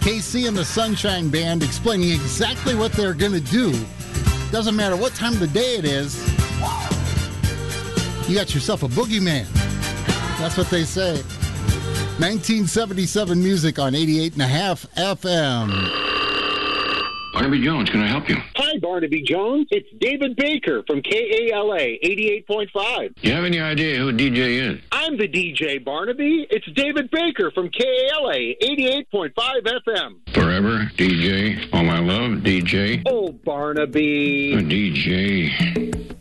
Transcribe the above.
KC and the Sunshine Band explaining exactly what they're going to do. Doesn't matter what time of the day it is. You got yourself a boogeyman. That's what they say. 1977 music on 88.5 FM. Barnaby Jones, can I help you? Hi, Barnaby Jones. It's David Baker from KALA 88.5. Do you have any idea who DJ is? I'm the DJ, Barnaby. It's David Baker from KALA 88.5 FM. Forever, DJ. All my love, DJ. Oh, Barnaby. DJ.